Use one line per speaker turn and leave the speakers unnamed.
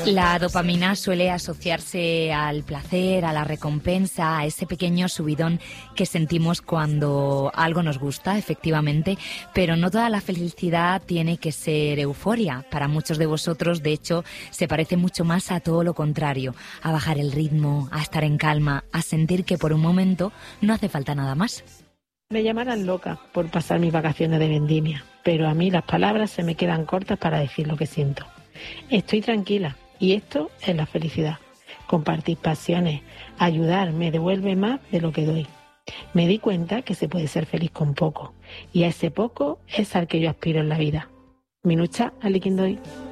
La dopamina suele asociarse al placer, a la recompensa, a ese pequeño subidón que sentimos cuando algo nos gusta, efectivamente, pero no toda la felicidad tiene que ser euforia. Para muchos de vosotros, de hecho, se parece mucho más a todo lo contrario, a bajar el ritmo, a estar en calma, a sentir que por un momento no hace falta nada más.
Me llamarán loca por pasar mis vacaciones de vendimia, pero a mí las palabras se me quedan cortas para decir lo que siento. Estoy tranquila. Y esto es la felicidad. Compartir pasiones, ayudar, me devuelve más de lo que doy. Me di cuenta que se puede ser feliz con poco. Y a ese poco es al que yo aspiro en la vida. Minucha Aliquindoy.